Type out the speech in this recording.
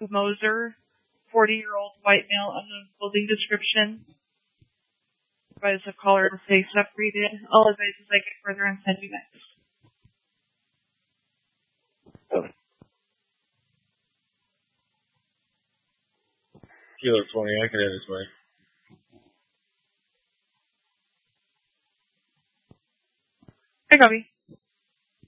Moser, 40-year-old white male, unknown clothing description. Advise the caller to stay separated. I'll advise as I get further and send you next. Kilo 20, I can head this way. I copy.